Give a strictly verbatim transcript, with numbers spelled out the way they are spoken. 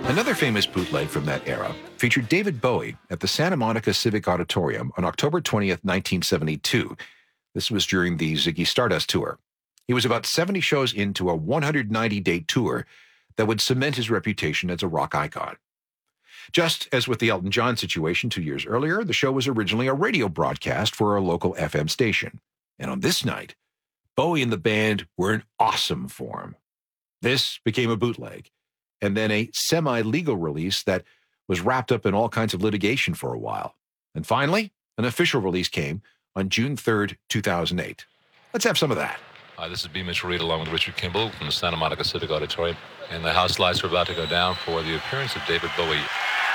Another famous bootleg from that era featured David Bowie at the Santa Monica Civic Auditorium on October twentieth, nineteen seventy-two. This was during the Ziggy Stardust tour. He was about seventy shows into a one hundred ninety day tour that would cement his reputation as a rock icon. Just as with the Elton John situation two years earlier, the show was originally a radio broadcast for a local F M station. And on this night, Bowie and the band were in awesome form. This became a bootleg, and then a semi-legal release that was wrapped up in all kinds of litigation for a while. And finally, an official release came on June third, two thousand eight. Let's have some of that. Hi, this is B. Mitchell Reed along with Richard Kimball from the Santa Monica Civic Auditorium. And the house lights are about to go down for the appearance of David Bowie.